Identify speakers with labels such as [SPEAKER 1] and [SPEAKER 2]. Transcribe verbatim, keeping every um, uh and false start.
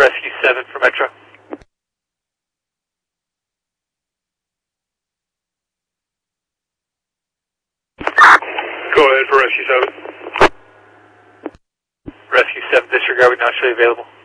[SPEAKER 1] Rescue seven for Metro.
[SPEAKER 2] Go ahead for Rescue seven.
[SPEAKER 1] Rescue seven, disregard, we not show you available.